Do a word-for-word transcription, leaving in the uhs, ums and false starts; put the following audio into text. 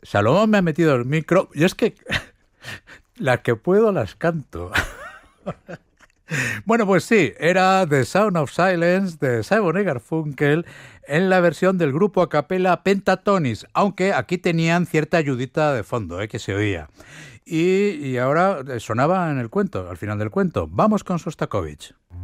Salomón me ha metido el micro. Y es que las que puedo las canto. Bueno, pues sí, era The Sound of Silence de Simon y Garfunkel en la versión del grupo a capela Pentatonix, aunque aquí tenían cierta ayudita de fondo, ¿eh? Que se oía. Y, y ahora sonaba en el cuento, al final del cuento. Vamos con Sostakovich.